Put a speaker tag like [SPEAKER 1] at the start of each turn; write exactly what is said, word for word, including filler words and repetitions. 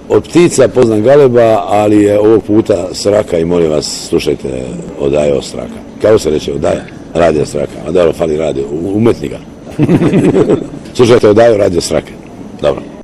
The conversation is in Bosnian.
[SPEAKER 1] Od ptica poznam galeba, ali je ovog puta Sraka i molim vas, slušajte Odaje o Sraka. Kako se reče Odaja? Radio Sraka. A dobro, fali radio, umetnika. Slušajte Odaje o Radio Srake. Dobro.